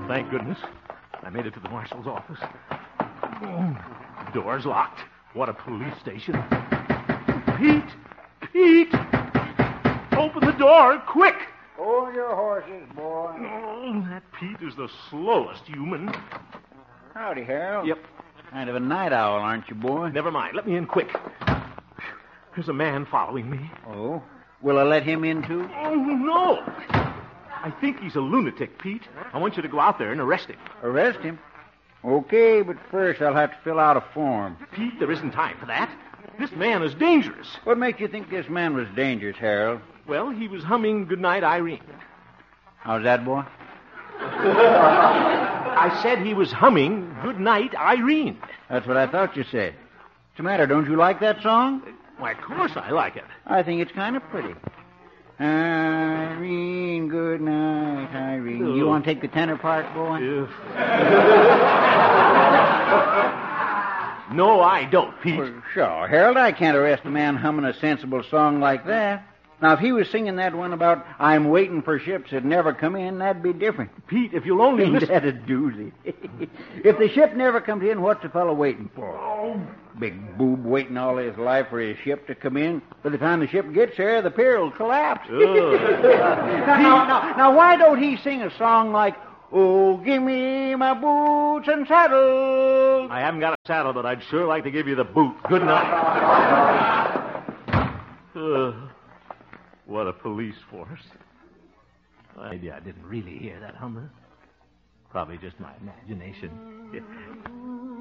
thank goodness. I made it to the marshal's office. Door's locked. What a police station. Pete! Pete! Open the door, quick! Hold your horses, boy. Oh, that Pete is the slowest human. Howdy, Harold. Yep. Kind of a night owl, aren't you, boy? Never mind. Let me in quick. There's a man following me. Oh? Will I let him in, too? Oh, no! I think he's a lunatic, Pete. I want you to go out there and arrest him. Arrest him? Okay, but first I'll have to fill out a form. Pete, there isn't time for that. This man is dangerous. What makes you think this man was dangerous, Harold? Well, he was humming Goodnight Irene. How's that, boy? I said he was humming Goodnight Irene. That's what I thought you said. What's the matter? Don't you like that song? Why, of course I like it. I think it's kind of pretty. Irene, good night, Irene. Oh. You want to take the tenor part, boy? No, I don't, Pete. Well, sure, Harold, I can't arrest a man humming a sensible song like that. Now, if he was singing that one about I'm waiting for ships that never come in, that'd be different. Pete, if you'll only Ain't listen... that a doozy? If the ship never comes in, what's the fellow waiting for? Oh. Big boob waiting all his life for his ship to come in. By the time the ship gets there, the pier will collapse. Now, why don't he sing a song like, oh, give me my boots and saddles? I haven't got a saddle, but I'd sure like to give you the boot. Good night. What a police force. Maybe I didn't really hear that hummer. Probably just my imagination.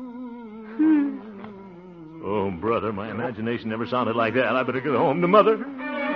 Oh, brother, my imagination never sounded like that. I better get home to Mother.